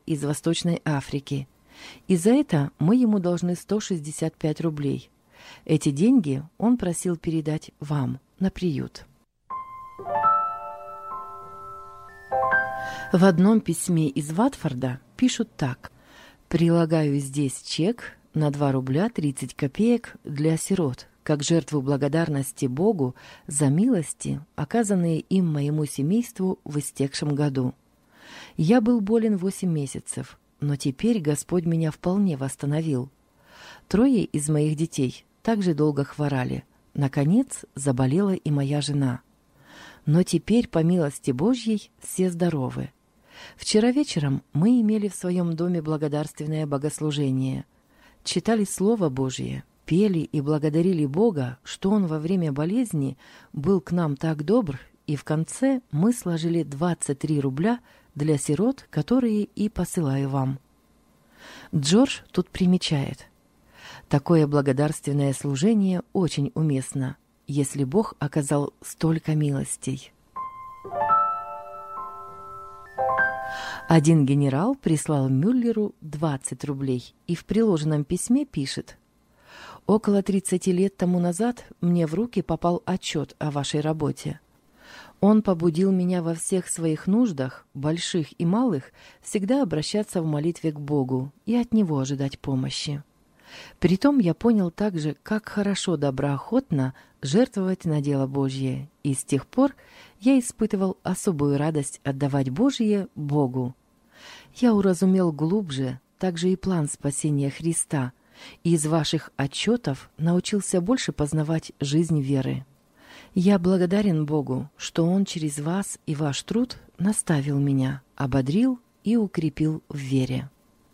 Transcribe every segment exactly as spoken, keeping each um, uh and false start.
из Восточной Африки. И за это мы ему должны сто шестьдесят пять рублей. Эти деньги он просил передать вам на приют. В одном письме из Ватфорда пишут так. «Прилагаю здесь чек на два рубля тридцать копеек для сирот, как жертву благодарности Богу за милости, оказанные им моему семейству в истекшем году. Я был болен восемь месяцев, но теперь Господь меня вполне восстановил. Трое из моих детей также долго хворали. Наконец, заболела и моя жена. Но теперь, по милости Божьей, все здоровы. Вчера вечером мы имели в своем доме благодарственное богослужение. Читали Слово Божие, пели и благодарили Бога, что Он во время болезни был к нам так добр, и в конце мы сложили двадцать три рубля для сирот, которые и посылаю вам». Джордж тут примечает. Такое благодарственное служение очень уместно, если Бог оказал столько милостей. Один генерал прислал Мюллеру двадцать рублей и в приложенном письме пишет: «Около тридцати лет тому назад мне в руки попал отчет о вашей работе. Он побудил меня во всех своих нуждах, больших и малых, всегда обращаться в молитве к Богу и от Него ожидать помощи. Притом я понял также, как хорошо доброохотно жертвовать на дело Божье, и с тех пор я испытывал особую радость отдавать Божье Богу. Я уразумел глубже также и план спасения Христа, и из ваших отчетов научился больше познавать жизнь веры. Я благодарен Богу, что Он через вас и ваш труд наставил меня, ободрил и укрепил в вере».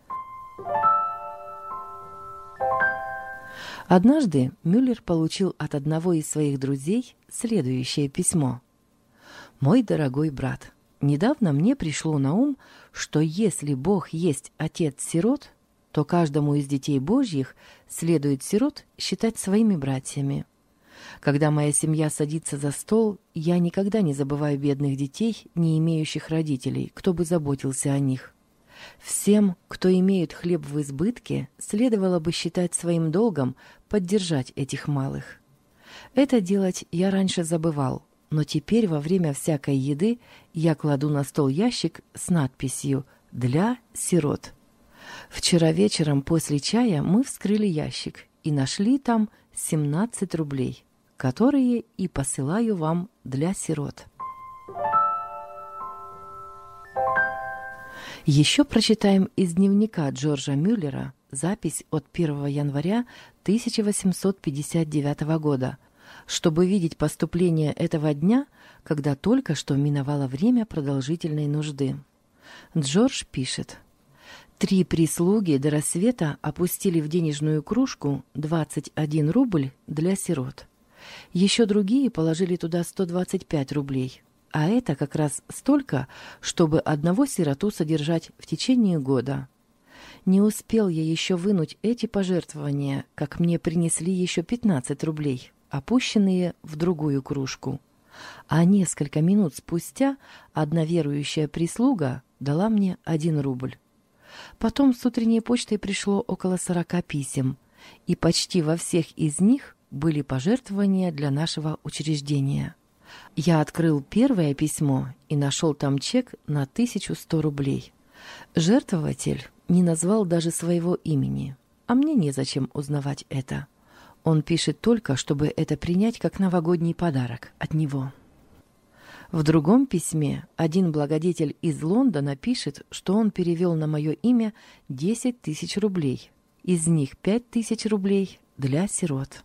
Однажды Мюллер получил от одного из своих друзей следующее письмо. «Мой дорогой брат, недавно мне пришло на ум, что если Бог есть Отец сирот, то каждому из детей Божьих следует сирот считать своими братьями. Когда моя семья садится за стол, я никогда не забываю бедных детей, не имеющих родителей, кто бы заботился о них. Всем, кто имеет хлеб в избытке, следовало бы считать своим долгом поддержать этих малых. Это делать я раньше забывал, но теперь во время всякой еды я кладу на стол ящик с надписью «Для сирот». Вчера вечером после чая мы вскрыли ящик и нашли там семнадцать рублей, которые и посылаю вам для сирот». Еще прочитаем из дневника Джорджа Мюллера запись от первого января тысяча восемьсот пятьдесят девятого года, чтобы видеть поступление этого дня, когда только что миновало время продолжительной нужды. Джордж пишет: «Три прислуги до рассвета опустили в денежную кружку двадцать один рубль для сирот. Еще другие положили туда сто двадцать пять рублей. А это как раз столько, чтобы одного сироту содержать в течение года. Не успел я еще вынуть эти пожертвования, как мне принесли еще пятнадцать рублей, опущенные в другую кружку. А несколько минут спустя одна верующая прислуга дала мне один рубль. Потом с утренней почтой пришло около сорока писем, и почти во всех из них были пожертвования для нашего учреждения. Я открыл первое письмо и нашел там чек на тысячу сто рублей. Жертвователь не назвал даже своего имени, а мне незачем узнавать это. Он пишет только, чтобы это принять как новогодний подарок от него». В другом письме один благодетель из Лондона пишет, что он перевел на мое имя десять тысяч рублей, из них пять тысяч рублей для сирот.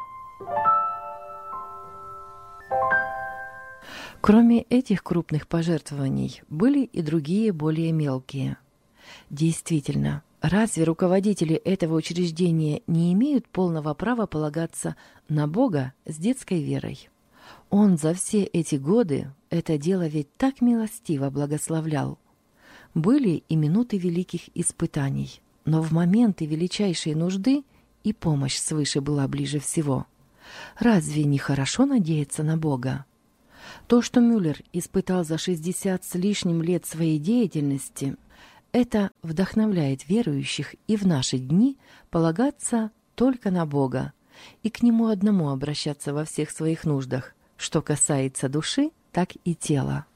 Кроме этих крупных пожертвований, были и другие более мелкие. Действительно, разве руководители этого учреждения не имеют полного права полагаться на Бога с детской верой? Он за все эти годы это дело ведь так милостиво благословлял. Были и минуты великих испытаний, но в моменты величайшей нужды и помощь свыше была ближе всего. Разве не хорошо надеяться на Бога? То, что Мюллер испытал за шестьдесят с лишним лет своей деятельности, Это вдохновляет верующих и в наши дни полагаться только на Бога и к Нему одному обращаться во всех своих нуждах, что касается души, так и тела.